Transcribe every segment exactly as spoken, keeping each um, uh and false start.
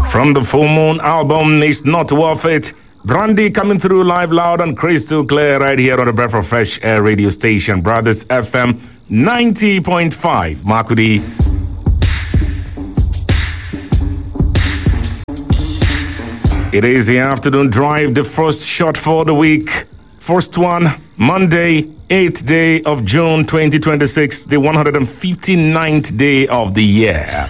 From the Full Moon album, It's Not Worth It. Brandy coming through live, loud and crystal clear right here on the Breath of Fresh Air radio station, Brothers F M ninety point five. Makudi. It is the afternoon drive, the first shot for the week. First one, Monday, eighth day of June twenty twenty-six, the one hundred fifty-ninth day of the year.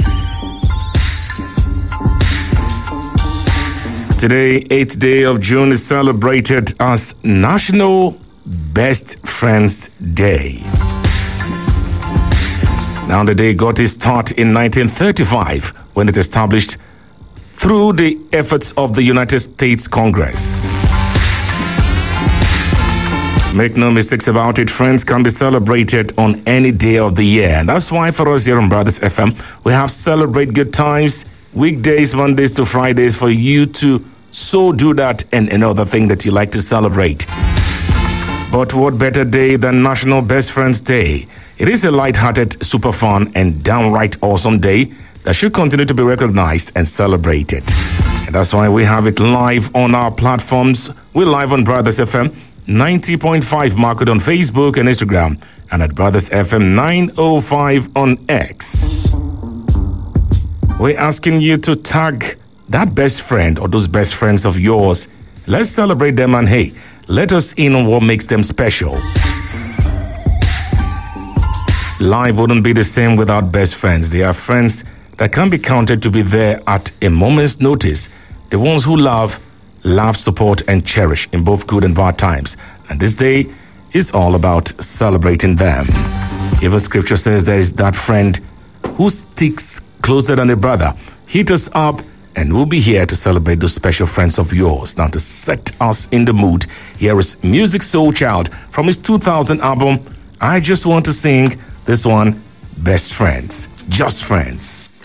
Today, eighth day of June, is celebrated as National Best Friends Day. Now, the day got its start in nineteen thirty-five when it established through the efforts of the United States Congress. Make no mistakes about it, friends can be celebrated on any day of the year. And that's why for us here on Brothers F M, we have Celebrate Good Times, weekdays, Mondays to Fridays, for you to so do that and another thing that you like to celebrate. But what better day than National Best Friends Day? It is a light-hearted, super fun, and downright awesome day that should continue to be recognized and celebrated. And that's why we have it live on our platforms. We're live on Brothers F M ninety point five market on Facebook and Instagram, and at Brothers F M nine oh five on X. We're asking you to tag that best friend or those best friends of yours. Let's celebrate them, and hey, let us in on what makes them special. Life wouldn't be the same without best friends. They are friends that can be counted to be there at a moment's notice. The ones who love, love, support, and cherish in both good and bad times. And this day is all about celebrating them. Even scripture says there is that friend who sticks closer than a brother. Hit us up and we'll be here to celebrate those special friends of yours. Now, to set us in the mood, here is Music Soul Child from his two thousand album, I Just Want to Sing. This one, Best Friends, Just Friends.